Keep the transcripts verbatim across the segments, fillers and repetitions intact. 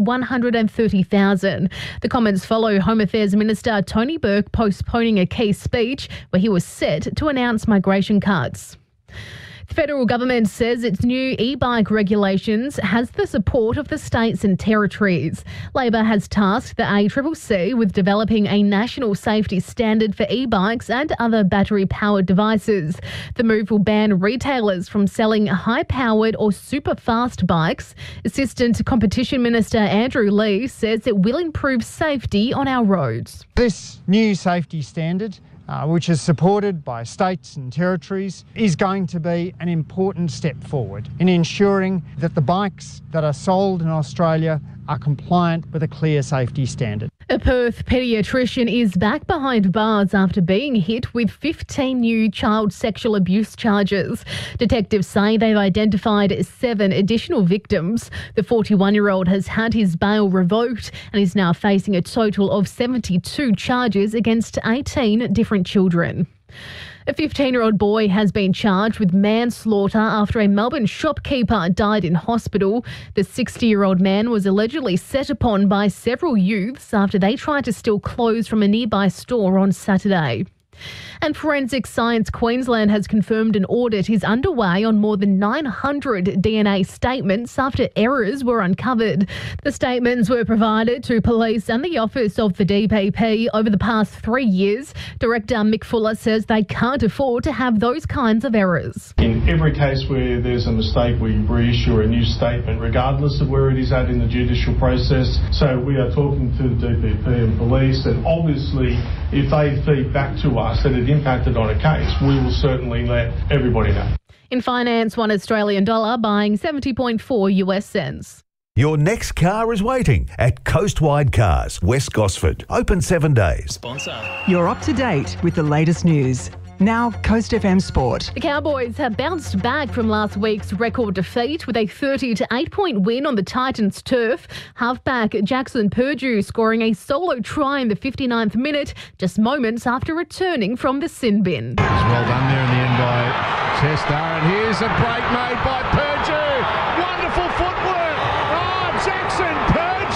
one hundred thirty thousand. The comments follow Home Affairs Minister Tony Burke postponing a key speech where he was set to announce migration cuts. The federal government says its new e-bike regulations has the support of the states and territories. Labor has tasked the A C C C with developing a national safety standard for e-bikes and other battery-powered devices. The move will ban retailers from selling high-powered or super-fast bikes. Assistant Competition Minister Andrew Lee says it will improve safety on our roads. This new safety standard, Uh, which is supported by states and territories, is going to be an important step forward in ensuring that the bikes that are sold in Australia are compliant with a clear safety standard. A Perth paediatrician is back behind bars after being hit with fifteen new child sexual abuse charges. Detectives say they've identified seven additional victims. The forty-one-year-old has had his bail revoked and is now facing a total of seventy-two charges against eighteen different children. A fifteen-year-old boy has been charged with manslaughter after a Melbourne shopkeeper died in hospital. The sixty-year-old man was allegedly set upon by several youths after they tried to steal clothes from a nearby store on Saturday. And Forensic Science Queensland has confirmed an audit is underway on more than nine hundred D N A statements after errors were uncovered. The statements were provided to police and the Office of the D P P over the past three years. Director Mick Fuller says they can't afford to have those kinds of errors. In every case where there's a mistake, we reissue a new statement regardless of where it is at in the judicial process. So we are talking to the D P P and police, and obviously if they feed back to us that it impacted on a case, we will certainly let everybody know. In finance, one Australian dollar buying seventy point four US cents. Your next car is waiting at Coastwide Cars, West Gosford. Open seven days. Sponsor. You're up to date with the latest news. Now, Coast F M Sport. The Cowboys have bounced back from last week's record defeat with a thirty to eight point win on the Titans' turf. Halfback Jackson Purdue scoring a solo try in the fifty-ninth minute, just moments after returning from the sin bin. Well done there in the end by Chester, and here's a break made by Purdue. Wonderful footwork. Oh, Jackson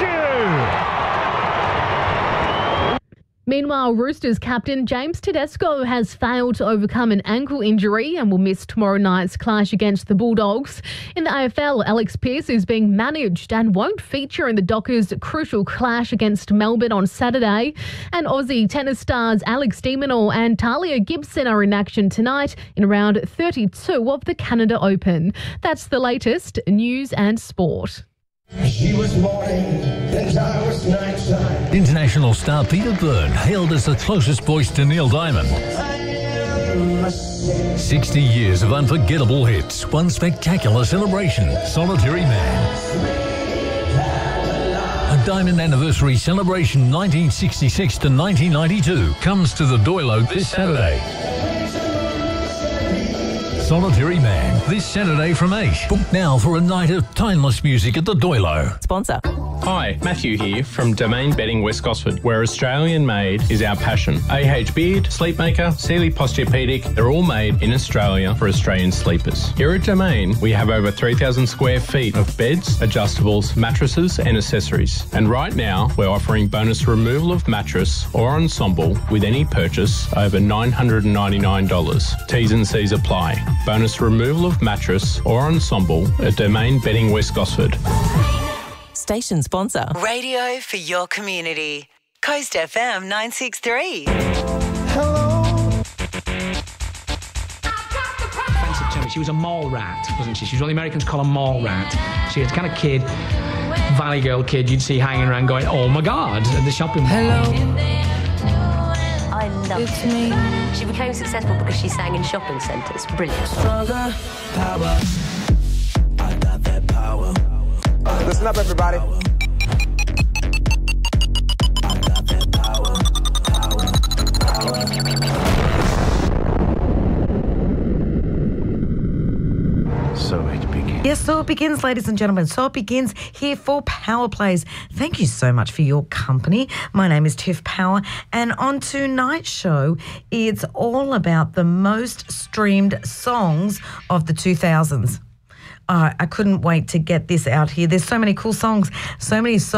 Purdue. Meanwhile, Roosters captain James Tedesco has failed to overcome an ankle injury and will miss tomorrow night's clash against the Bulldogs. In the A F L, Alex Pearce is being managed and won't feature in the Dockers' crucial clash against Melbourne on Saturday. And Aussie tennis stars Alex de Minaur and Talia Gibson are in action tonight in round thirty-two of the Canada Open. That's the latest news and sport. She was morning and I was nighttime. International star Peter Byrne hailed as the closest voice to Neil Diamond. sixty years of unforgettable hits, one spectacular celebration, Solitary Man. A Diamond Anniversary Celebration nineteen sixty-six to nineteen ninety-two comes to the Doilo this Saturday. Solitary Man, this Saturday from eight. Book now for a night of timeless music at the Doilo. Sponsor. Hi, Matthew here from Domain Bedding West Gosford, where Australian made is our passion. A H Beard, Sleepmaker, Sealy Posturepedic, they're all made in Australia for Australian sleepers. Here at Domain, we have over three thousand square feet of beds, adjustables, mattresses and accessories. And right now, we're offering bonus removal of mattress or ensemble with any purchase over nine hundred ninety-nine dollars. T's and C's apply. Bonus removal of mattress or ensemble at Domain Bedding West Gosford. Station sponsor. Radio for your community. Coast F M nine sixty-three. Hello. She was a mall rat, wasn't she? She was what the Americans call a mall rat. She was the kind of kid, Valley Girl kid you'd see hanging around going, oh my God, at the shopping mall. Hello. I love it's it. me. She became successful because she sang in shopping centres. Brilliant. Stronger power. I got that power. Listen up, everybody. I got that power. Power. Power. So it begins. Yes, so it begins, ladies and gentlemen. So it begins here for Power Plays. Thank you so much for your company. My name is Tiff Power, and on tonight's show, it's all about the most streamed songs of the two thousands. Uh, I couldn't wait to get this out here. There's so many cool songs, so many songs.